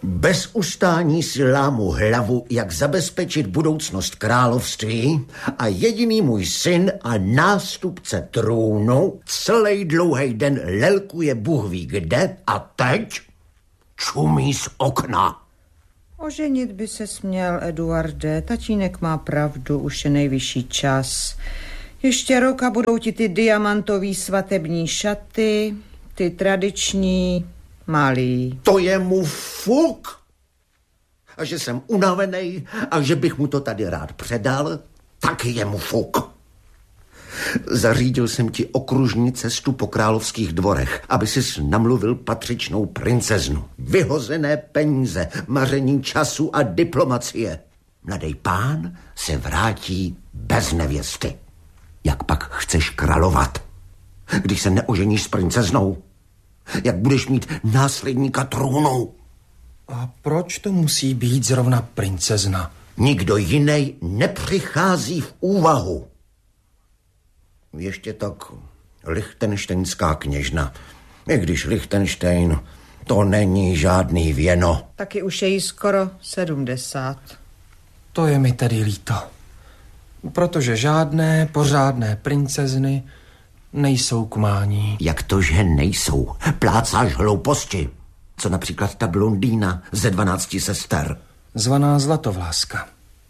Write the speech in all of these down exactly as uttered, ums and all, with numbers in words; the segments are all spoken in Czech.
Bez ustání si lámu hlavu, jak zabezpečit budoucnost království a jediný můj syn a nástupce trůnu celý dlouhý den lelkuje Bůh ví kde a teď čumí z okna. Oženit by se směl, Eduarde. Tatínek má pravdu, už je nejvyšší čas. Ještě rok a budou ti ty diamantový svatební šaty, ty tradiční, malý. To je mu fuk. A že jsem unavený a že bych mu to tady rád předal, taky je mu fuk. Zařídil jsem ti okružní cestu po královských dvorech, aby sis namluvil patřičnou princeznu. Vyhozené peníze, maření času a diplomacie. Mladý pán se vrátí bez nevěsty. Jak pak chceš královat, když se neoženíš s princeznou? Jak budeš mít následníka trůnu? A proč to musí být zrovna princezna? Nikdo jiný nepřichází v úvahu. Ještě tak lichtenštejnská kněžna. I když Lichtenštejn, to není žádný věno. Taky už je jí skoro sedmdesát. To je mi tedy líto. Protože žádné pořádné princezny nejsou k mání. Jak to, že nejsou? Plácáš hlouposti. Co například ta blondýna ze dvanácti sester? Zvaná Zlatovláska.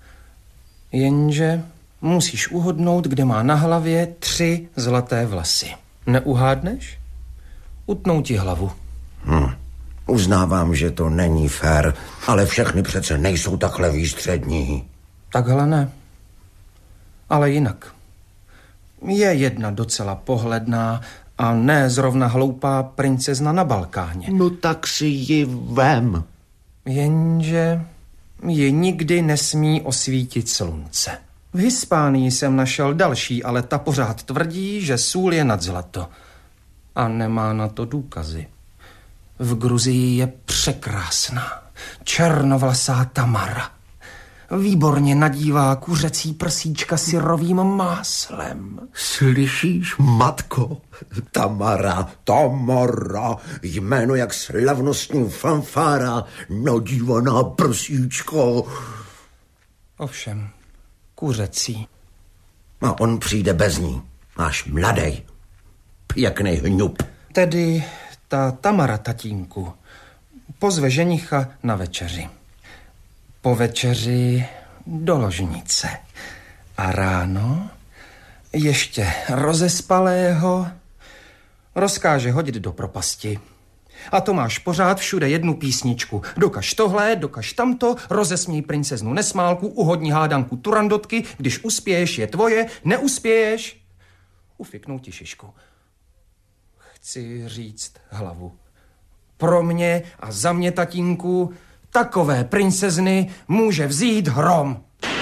Jenže musíš uhodnout, kde má na hlavě tři zlaté vlasy. Neuhádneš? Utnou ti hlavu. Hm. Uznávám, že to není fér, ale všechny přece nejsou takhle výstřední. Takhle ne. Ale jinak. Je jedna docela pohledná a ne zrovna hloupá princezna na Balkáně. No tak si ji vem. Jenže ji nikdy nesmí osvítit slunce. V Hispánii jsem našel další, ale ta pořád tvrdí, že sůl je nad zlato. A nemá na to důkazy. V Gruzii je překrásná, černovlasá Tamara. Výborně nadívá kuřecí prsíčka syrovým máslem. Slyšíš, matko? Tamara, Tamara, jméno jak slavnostní fanfára, nadívaná prsíčko. Ovšem, kuřecí. A on přijde bez ní, máš mladej, pěknej hňup. Tedy ta Tamara, tatínku, pozve ženicha na večeři. Po večeři do ložnice. A ráno ještě rozespalého rozkáže hodit do propasti. A to máš pořád všude jednu písničku. Dokaž tohle, dokaž tamto, rozesměj princeznu Nesmálku, uhodni hádanku Turandotky, když uspěješ, je tvoje, neuspěješ, ufiknou ti šišku. Chci říct hlavu. Pro mě a za mě, tatínku, takové princezny může vzít hrom.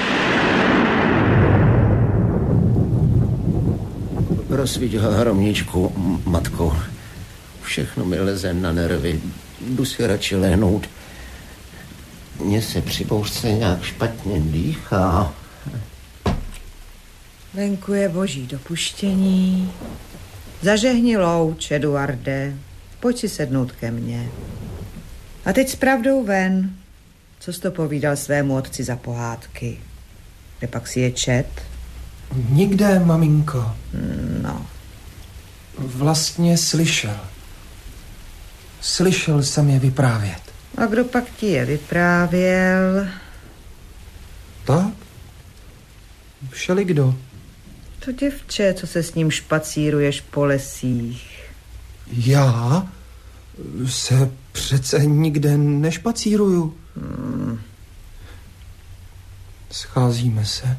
Rozsvíť hromničku, matko. Všechno mi leze na nervy. Jdu si radši lehnout. Mně se při bouřce nějak špatně dýchá. Venku je boží dopuštění. Zažehni louč, Eduarde. Pojď si sednout ke mně. A teď s pravdou ven. Co jsi to povídal svému otci za pohádky? Kde pak si je čet? Nikde, maminko. No. Vlastně slyšel. Slyšel jsem je vyprávět. A kdo pak ti je vyprávěl? Tak? Všelikdo. To děvče, co se s ním špacíruješ po lesích. Já se přece nikde nešpacíruju. Hmm. Scházíme se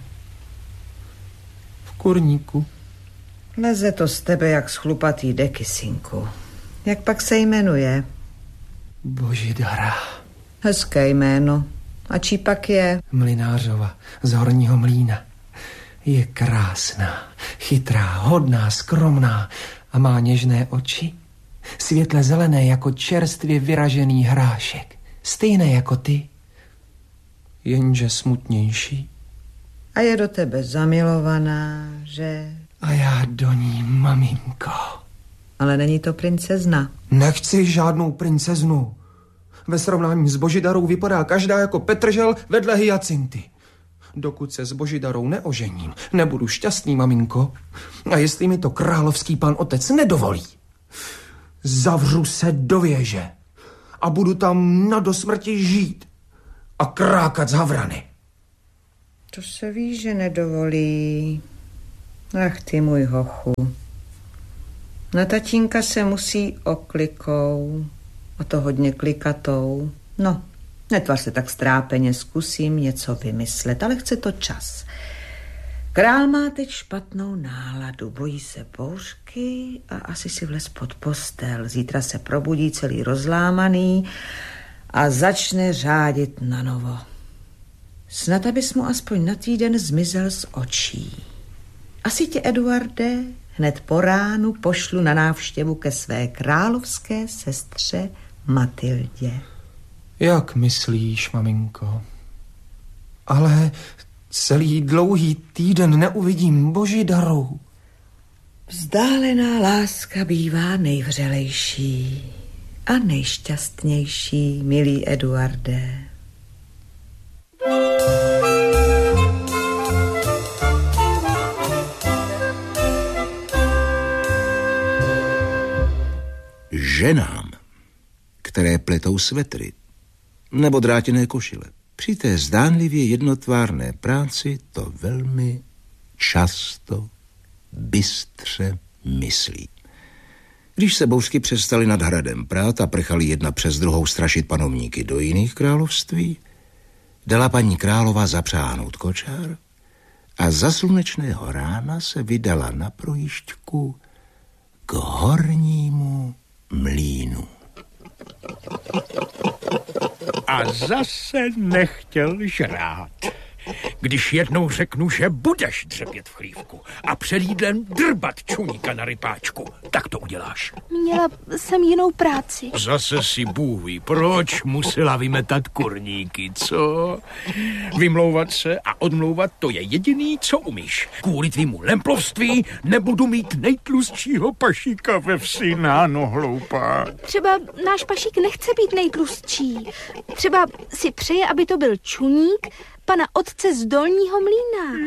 v kurníku. Leze to z tebe jak z chlupatý deky, synku. Jak pak se jmenuje? Božidara. Hezké jméno. A čí pak je? Mlynářova z Horního Mlýna. Je krásná, chytrá, hodná, skromná a má něžné oči. Světle zelené jako čerstvě vyražený hrášek. Stejné jako ty, jenže smutnější. A je do tebe zamilovaná, že? A já do ní, maminko. Ale není to princezna. Nechci žádnou princeznu. Ve srovnání s Božidarou vypadá každá jako Petržel vedle hyacinty. Dokud se s Božidarou neožením, nebudu šťastný, maminko. A jestli mi to královský pan otec nedovolí, zavřu se do věže a budu tam na dosmrti žít a krákat z havrany. To se ví, že nedovolí. Ach ty, můj hochu. Na tatínka se musí oklikou, a to hodně klikatou. No, netvař se tak strápeně, zkusím něco vymyslet, ale chce to čas. Král má teď špatnou náladu, bojí se bouřky a asi si vlez pod postel. Zítra se probudí celý rozlámaný a začne řádit na novo. Snad, abys mu aspoň na týden zmizel z očí. Asi tě, Eduarde, hned po ránu pošlu na návštěvu ke své královské sestře Matildě. Jak myslíš, maminko? Ale celý dlouhý týden neuvidím Božidaru. Vzdálená láska bývá nejvřelejší a nejšťastnější, milý Eduarde. Ženám, které pletou svetry nebo drátěné košile, při té zdánlivě jednotvárné práci to velmi často bystře myslí. Když se bouřky přestaly nad hradem prát a prchali jedna přes druhou strašit panovníky do jiných království, dala paní králová zapřáhnout kočár a za slunečného rána se vydala na projížďku k hornímu mlýnu. A zase nechtěl žrát. Když jednou řeknu, že budeš dřepět v chlívku a před jídlem drbat čuníka na rypáčku, tak to uděláš. Měla jsem jinou práci. Zase si Bůh ví, proč musela vymetat kurníky, co? Vymlouvat se a odmlouvat, to je jediný, co umíš. Kvůli tvýmu lemplovství nebudu mít nejtlustšího pašíka ve vsi, náno hloupá. Třeba náš pašík nechce být nejtlustší. Třeba si přeje, aby to byl čuník pana otce z dolního mlýna.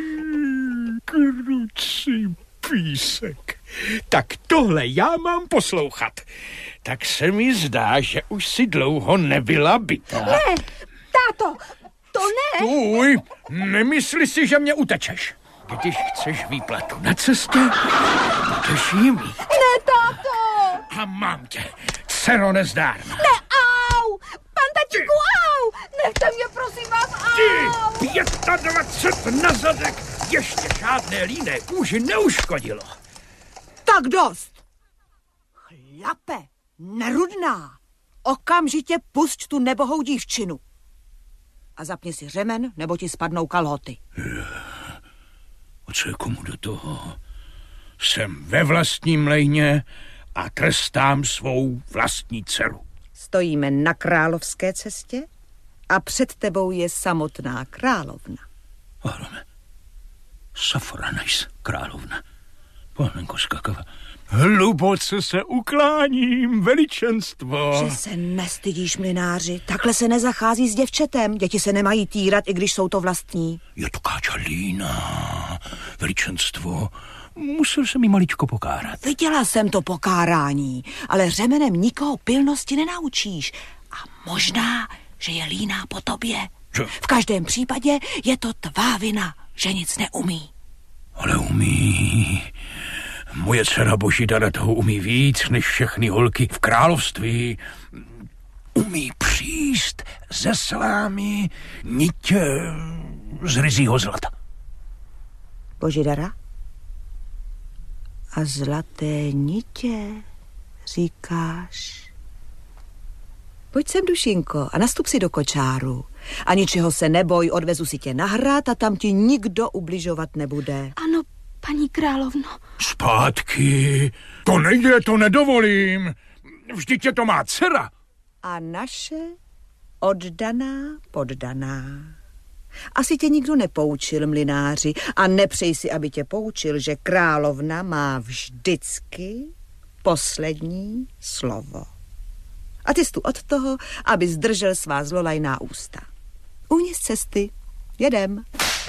Krucí písek. Tak tohle já mám poslouchat. Tak se mi zdá, že už si dlouho nebyla bytá. Ne, táto, to ne. Stůj, nemysli si, že mě utečeš. Když chceš výplatu na cestě, budeš jí mít. Ne, táto. A mám tě, dcero nezdárná. Ne, au, pan tatíku, au. Nechte mě, prosím vás, au. Ty, dvacet pět na zadek, ještě žádné líné kůži neuškodilo. Tak dost. Chlape, nerudná, okamžitě pusť tu nebohou dívčinu. A zapni si řemen, nebo ti spadnou kalhoty. A co je komu do toho? Jsem ve vlastním mlejně a trestám svou vlastní dceru. Stojíme na královské cestě a před tebou je samotná královna. Ahlome, Safranajs, královna. Panenko skakava. Hluboce se ukláním, veličenstvo. Že se nestydíš, mlynáři. Takhle se nezachází s děvčetem. Děti se nemají týrat, i když jsou to vlastní. Je to káča lína, veličenstvo. Musel jsem jí maličko pokárat. Viděla jsem to pokárání, ale řemenem nikoho pilnosti nenaučíš. A možná, že je líná po tobě. Že? V každém případě je to tvá vina, že nic neumí. Ale umí. Moje dcera Božidara toho umí víc než všechny holky v království. Umí příst ze slámy nitě z ryzího zlata. Božidara? A zlaté nitě, říkáš? Pojď sem, dušinko, a nastup si do kočáru. A ničeho se neboj, odvezu si tě na hrad a tam ti nikdo ubližovat nebude. Ano, paní královno. Zpátky, to nejde, to nedovolím. Vždyť je to má dcera. A naše oddaná, poddaná. Asi tě nikdo nepoučil, mlynáři, a nepřej si, aby tě poučil, že královna má vždycky poslední slovo. A ty jsi tu od toho, aby zdržel svá zlolajná ústa. Uhni z cesty. Jedem.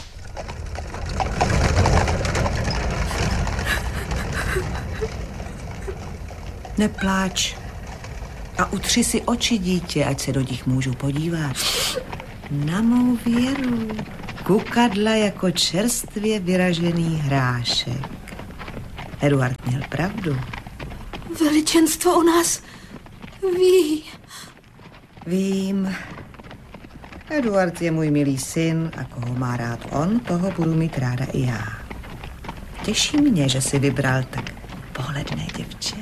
Nepláč. A utři si oči, dítě, ať se do nich můžu podívat. Na mou věru. Kukadla jako čerstvě vyražený hrášek. Eduard měl pravdu. Veličenstvo o nás ví. Vím. Eduard je můj milý syn a koho má rád on, toho budu mít ráda i já. Těší mě, že si vybral tak pohledné děvče.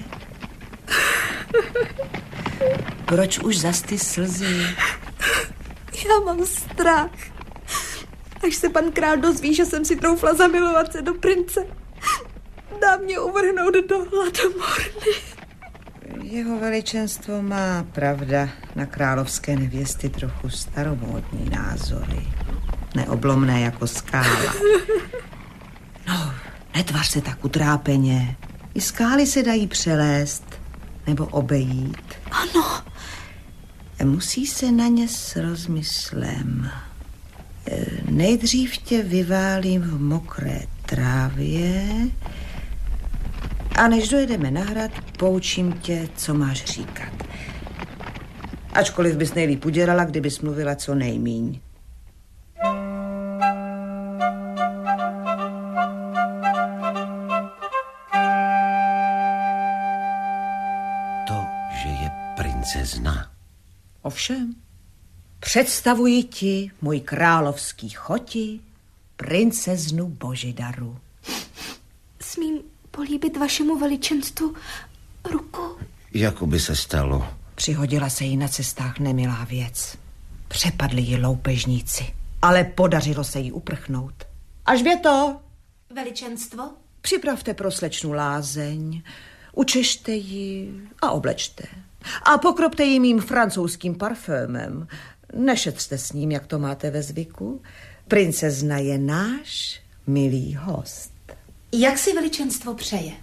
Proč už zas ty slzy? Já mám strach. Až se pan král dozví, že jsem si troufla zamilovat se do prince, dá mě uvrhnout do hladomorny. Jeho veličenstvo má, pravda, na královské nevěsty trochu staromódní názory. Neoblomné jako skála. No, netvař se tak utrápeně. I skály se dají přelézt nebo obejít. Ano. Musí se na ně s rozmyslem. Nejdřív tě vyválím v mokré trávě a než dojedeme na hrad, poučím tě, co máš říkat. Ačkoliv bys nejlíp udělala, kdybys mluvila co nejmíň. To, že je princezna. Ovšem, představuji ti, můj královský choti, princeznu Božidaru. Smím políbit vašemu veličenstvu ruku? Jako by se stalo. Přihodila se jí na cestách nemilá věc. Přepadli ji loupežníci, ale podařilo se jí uprchnout. Alžběto! Veličenstvo? Připravte pro slečnu lázeň, učešte ji a oblečte. A pokropte ji mým francouzským parfémem. Nešetřte s ním, jak to máte ve zvyku. Princezna je náš milý host. Jak si veličenstvo přeje?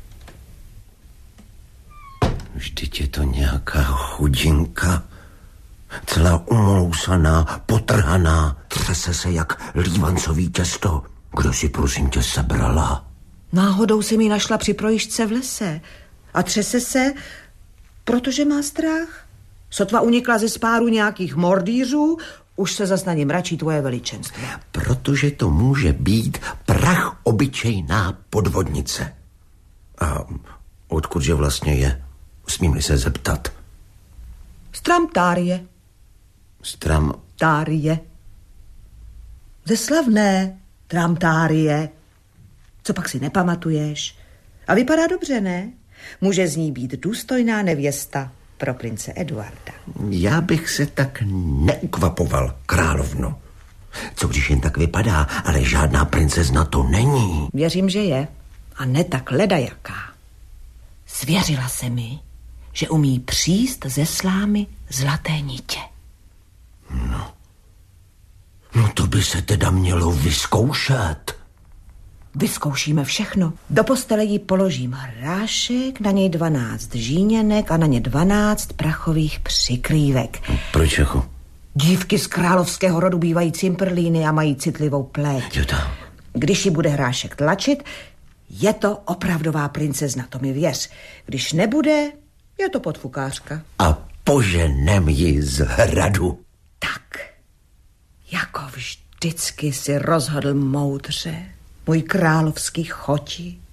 Vždyť je to nějaká chudinka. Celá umlousaná, potrhaná. Třese se jak lívancový těsto. Kdo si prosím tě sebrala? Náhodou se mi našla při projížďce v lese. A třese se, protože má strach. Sotva unikla ze spáru nějakých mordýřů, už se zas na ně mračí tvoje veličenstvo. Protože to může být prach obyčejná podvodnice. A odkudže vlastně je? Smím-li se zeptat? Stramtárie. Stram... Tárie. Ze slavné Tramtárie. Co pak si nepamatuješ? A vypadá dobře, ne? Může z ní být důstojná nevěsta pro prince Eduarda. Já bych se tak neukvapoval, královno. Co když jen tak vypadá, ale žádná princezna to není. Věřím, že je. A ne tak ledajaká. Svěřila se mi, že umí příst ze slámy zlaté nitě. No. No to by se teda mělo vyzkoušet. Vyzkoušíme všechno. Do postele jí položím hrášek, na něj dvanáct žíněnek a na ně dvanáct prachových přikrývek. Proč jako? Dívky z královského rodu bývají cimprlíny a mají citlivou pleť. Jo, tak. Když ji bude hrášek tlačit, je to opravdová princezna, to mi věř. Když nebude, je to podfukářka. A poženem ji z hradu. Tak, jako vždycky si rozhodl moudře, můj královský choti.